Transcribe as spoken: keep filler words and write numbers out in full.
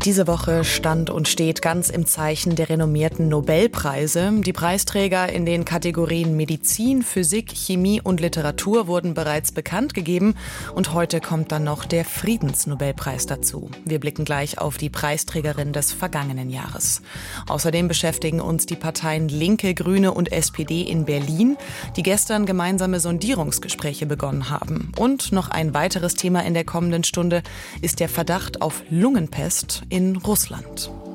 Diese Woche stand und steht ganz im Zeichen der renommierten Nobelpreise. Die Preisträger in den Kategorien Medizin, Physik, Chemie und Literatur wurden bereits bekannt gegeben. Und heute kommt dann noch der Friedensnobelpreis dazu. Wir blicken gleich auf die Preisträgerin des vergangenen Jahres. Außerdem beschäftigen uns die Parteien Linke, Grüne und S P D in Berlin, die gestern gemeinsame Sondierungsgespräche begonnen haben. Und noch ein weiteres Thema in der kommenden Stunde ist der Verdacht auf Lungenpest in Russland.